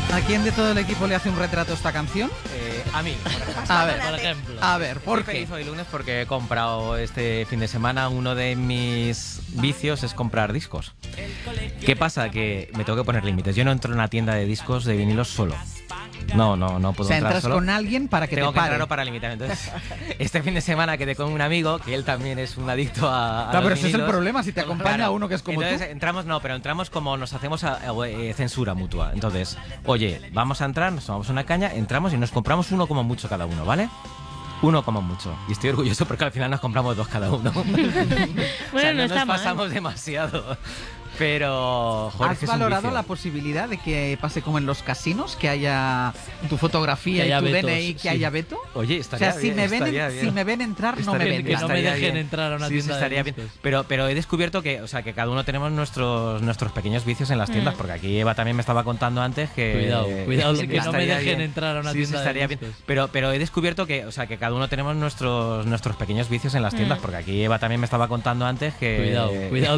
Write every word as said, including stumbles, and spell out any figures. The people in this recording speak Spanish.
¿A quién de todo el equipo le hace un retrato esta canción? Eh, a mí, por ejemplo. A ver, Por ejemplo. a ver, ¿por Estoy qué? feliz hoy lunes porque he comprado este fin de semana. Uno de mis vicios es comprar discos. ¿Qué pasa? Que me tengo que poner límites. Yo no entro en una tienda de discos de vinilos solo. No, no, no puedo O sea, entrar entras solo. con alguien para que Tengo te que pare. entrar para limitar. Entonces, este fin de semana quedé con un amigo que él también es un adicto a. a Claro, los pero ese es el vinilos. problema, si te acompaña Claro. uno que es como Entonces tú. entramos, no, pero entramos como nos hacemos a- a- eh, censura mutua. Entonces, oye, vamos a entrar, nos tomamos una caña, entramos y nos compramos uno como mucho cada uno, ¿vale? Uno como mucho. Y estoy orgulloso porque al final nos compramos dos cada uno. Bueno, O sea, no no está nos mal. pasamos demasiado. Pero, joder, es ¿Has que es un valorado vicio. la posibilidad de que pase como en los casinos, que haya tu fotografía Que y haya tu vetos, D N I, que sí. haya veto? Oye, O estaría sea, si bien, me, ven estaría en- bien. si me ven entrar, no me Estaría ven. bien, Que no me estaría dejen bien. entrar a una Sí, sí, tienda de estaría bien. discos. Pero, pero he descubierto que, o sea, que cada uno tenemos nuestros, nuestros pequeños vicios en las tiendas, Mm. porque aquí Eva también me estaba contando antes que... Cuidado, cuidado, que no me estaría dejen bien. entrar a una Sí, sí, tienda de estaría bien. discos. Pero, pero he descubierto que, o sea, que cada uno tenemos nuestros, nuestros pequeños vicios en las tiendas, Mm. porque aquí Eva también me estaba contando antes que... Cuidado, cuidado